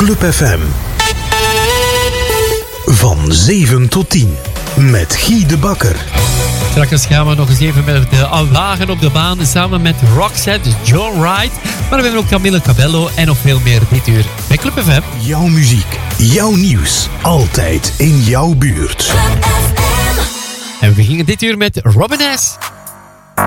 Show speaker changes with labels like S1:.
S1: Club FM. Van 7 tot 10. Met Guy de Bakker.
S2: Straks gaan we nog eens even met de wagen op de baan samen met Roxette, John Wright. Maar we hebben ook Camille Cabello en nog veel meer dit uur bij Club FM.
S1: Jouw muziek, jouw nieuws, altijd in jouw buurt.
S2: En we gingen dit uur met Robin S.